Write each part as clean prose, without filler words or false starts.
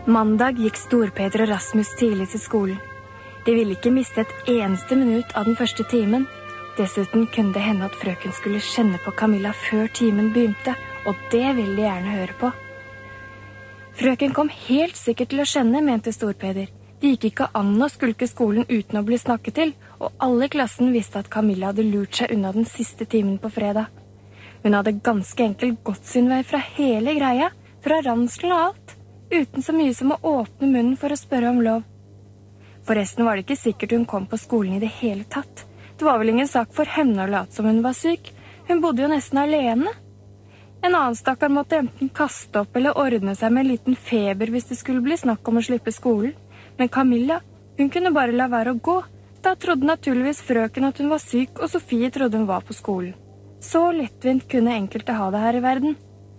Mandag gikk Storpeder og Rasmus tidlig til skolen. De ville ikke miste et eneste minutt av den første timen. Dessuten kunne det hende at frøken skulle kjenne på Camilla før timen begynte, og det ville de gjerne høre på. Frøken kom helt sikkert til å kjenne, mente Storpeder. Det gikk ikke an å skulke skolen uten å bli snakket til, og alle i klassen visste at Camilla hadde lurt seg unna den siste timen på fredag. Hun hadde ganske enkelt gått sin vei fra hele greia, fra ranselen og alt, uten så mye som å åpne munnen for å spørre om lov. Forresten var det ikke sikkert hun kom på skolen i det hele tatt. Det var vel ingen sak for henne å late som hun var syk. Hun bodde jo nesten alene. En annen stakkar måtte enten kaste opp eller ordne seg med en liten feber hvis det skulle bli snakk om å slippe skolen. Men Camilla, hun kunne bare la være å gå. Da trodde naturligvis frøken at hun var syk, og Sofie trodde hun var på skolen. Så lettvint kunne enkelte ha det her i verden.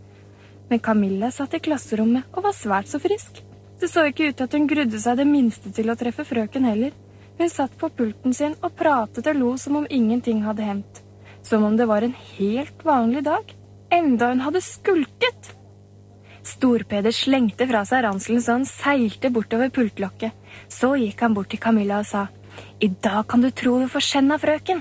Men Camilla satt i klasserommet og var svært så frisk. Det så ikke ut til at hun grudde seg det minste til å treffe frøken heller. Hun satt på pulten sin og pratet og lo som om ingenting hadde hendt. Som om det var en helt vanlig dag. Enda hun hadde skulket. Storpeder slengte fra seg ranselen så han seilte bortover pultlokket. Så gikk han bort til Camilla og sa, «I dag kan du tro du får kjenne, frøken.»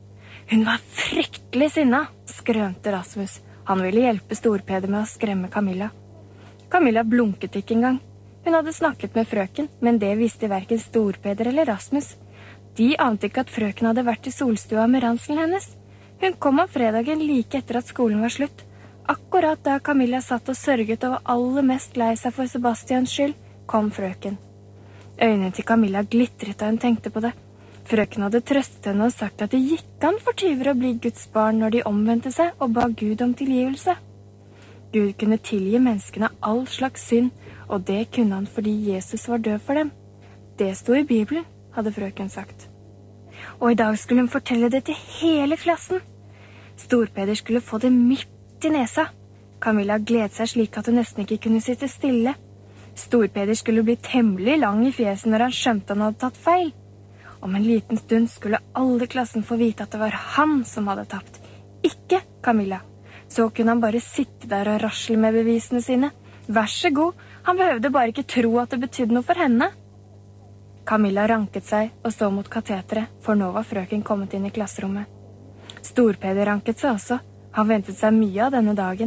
Hun var fryktelig sinna, skrønte Rasmus. Han ville hjelpe Storpeder med å skremme Camilla. Camilla blunket ikke engang. Hun hadde snakket med frøken, men det visste hverken Storpeder eller Rasmus. De ante ikke at frøken hadde vært i solstua med ranselen hennes. Hun kom om fredagen like etter at skolen var slutt. Akkurat da Camilla satt og sørget og var aller mest lei seg for Sebastians skyld, kom frøken. Øynene til Camilla glitret da hun tenkte på det. Frøken hadde trøstet henne og sagt at det gikk an for tyver å bli Guds barn når de omvendte seg og ba Gud om tilgivelse. Gud kunne tilgi menneskene all slags synd, og det kunne han fordi Jesus var død for dem. Det sto i Bibelen, hadde frøken sagt. Og i dag skulle hun fortelle det til hele klassen. Storpeder skulle få det midt i nesa. Camilla gledet seg slik at hun nesten ikke kunne sitte stille. Storpeder skulle bli temmelig lang i fjeset når han skjønte han hadde tatt feil. Om en liten stund skulle alle klassen få vite at det var han som hadde tapt, ikke Camilla. Så kunne han bare sitte der og rasle med bevisene sine. Vær så god, han behøvde bare ikke tro at det betydde noe for henne. Camilla ranket seg og så mot kateteret, for nå var frøken kommet inn i klasserommet. Storpeder ranket seg også. Han ventet seg mye av denne dagen.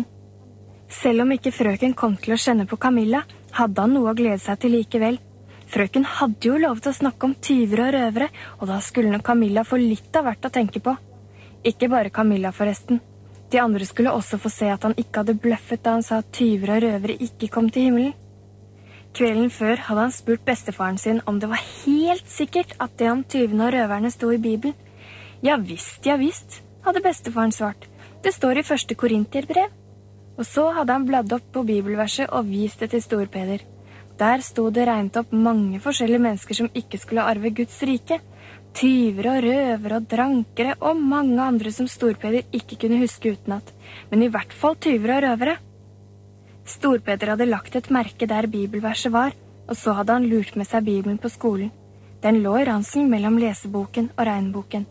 Selv om ikke frøken kom til å kjenne på Camilla, hadde han noe å glede seg til likevel. Frøken hadde jo lovet å snakke om tyver og røvere, og da skulle nok Camilla få litt av hvert å tenke på. Ikke bare Camilla forresten. De andre skulle også få se at han ikke hadde bløffet da han sa at tyver og røvere ikke kom til himmelen. Kvelden før hadde han spurt bestefaren sin om det var helt sikkert at det om tyvene og røverne sto i Bibelen. Ja visst, hadde bestefaren svart. Det står i 1. Korinterbrev. Og så hadde han bladd opp på bibelverset og vist det til Storpeder. Der sto det regnet opp mange forskjellige mennesker som ikke skulle arve Guds rike. Tyver og røvere og drankere og mange andre som Storpeder ikke kunne huske utenat. Men i hvert fall tyver og røvere. Storpeder hadde lagt et merke der bibelverset var, og så hadde han lurt med seg Bibelen på skolen. Den lå i ranselen mellom leseboken og regnboken.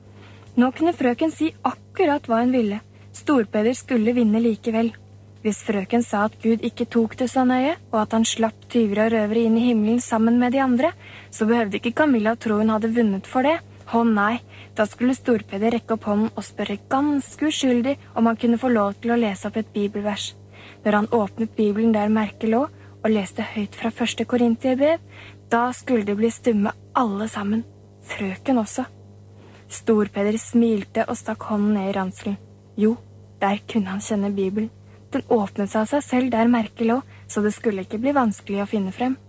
Nå kunne frøken si akkurat hva hun ville. Storpeder skulle vinne likevel. Hvis frøken sa at Gud ikke tok det så nøye, og at han slapp tyver og røvere inn i himmelen sammen med de andre, så behøvde ikke Camilla tro hun hadde vunnet for det. Å nei, da skulle Storpeder rekke opp hånden og spørre ganske uskyldig om han kunne få lov til å lese opp et bibelvers. Når han åpnet Bibelen der merket lå, og leste høyt fra 1. Korinterbrev, da skulle de bli stumme alle sammen, frøken også. Storpeder smilte og stakk hånden ned i ranselen. Jo, der kunne han kjenne Bibelen. Den åpnet seg av seg selv der merket lå, så det skulle ikke bli vanskelig å finne frem.